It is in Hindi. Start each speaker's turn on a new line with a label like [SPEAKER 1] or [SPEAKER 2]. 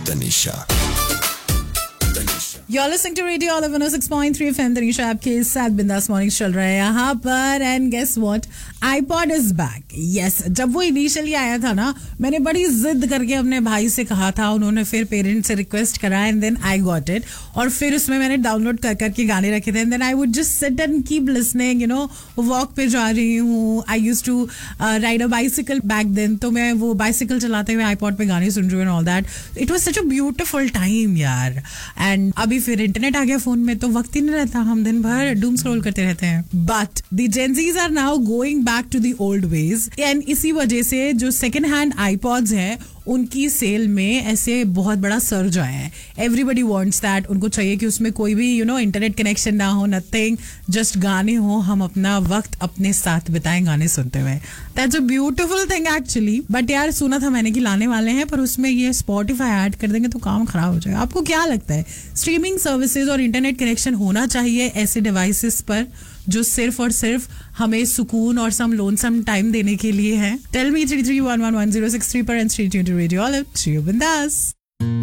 [SPEAKER 1] Tanisha.
[SPEAKER 2] You're listening to Radio Olive 106.3 FM. Tanisha आपके साथ बिंदास मॉर्निंग चल रहा है यहाँ पर. And guess what, iPod is back. Yes, जब वो इनिशियली आया था ना, मैंने बड़ी जिद करके अपने भाई से कहा था, उन्होंने फिर पेरेंट्स से रिक्वेस्ट करा and then I got it. और फिर उसमें मैंने डाउनलोड कर करके गाने रखे थे and then I would just sit and keep listening. You know, walk पे जा रही हूँ. I used to ride a bicycle back then, तो मैं वो बाइसिकल चलाते हुए iPod पे गाने सुन रही हूँ and all that. It was such a beautiful time यार. एंड अभी फिर इंटरनेट आ गया फोन में, तो वक्त ही नहीं रहता, हम दिन भर डूम स्क्रॉल करते रहते हैं. But the Gen Zs are now going back to the old veg and इसी वजह से जो सेकेंड हैंड iPods हैं उनकी सेल में ऐसे बहुत बड़ा सर्ज आया है. Everybody wants that. उनको चाहिए कि उसमें कोई भी इंटरनेट कनेक्शन ना हो, नथिंग, जस्ट गाने हो, हम अपना वक्त अपने साथ बिताएं गाने सुनते हुए. That's a beautiful thing actually. But यार सुना था मैंने कि लाने वाले हैं, पर उसमें ये स्पॉटिफाई ऐड कर देंगे तो काम खराब हो जाएगा. आपको क्या लगता है, स्ट्रीमिंग सर्विसेज और इंटरनेट कनेक्शन होना चाहिए ऐसे डिवाइसेस पर जो सिर्फ और सिर्फ हमें सुकून और सम लोनसम टाइम देने के लिए है? टेल मी 33111063 पर and stay tuned to radio olive. बिंदास.